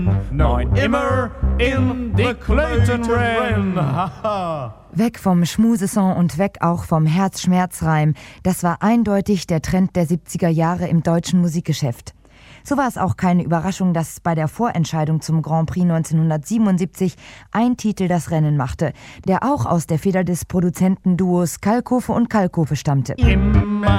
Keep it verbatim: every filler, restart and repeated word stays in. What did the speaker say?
Neun immer in die Clayton rennen. Weg vom Schmusesong und weg auch vom Herzschmerzreim. Das war eindeutig der Trend der siebziger Jahre im deutschen Musikgeschäft. So war es auch keine Überraschung, dass bei der Vorentscheidung zum Grand Prix neunzehnhundertsiebenundsiebzig ein Titel das Rennen machte, der auch aus der Feder des Produzentenduos Kalkofe und Kalkofe stammte. Immer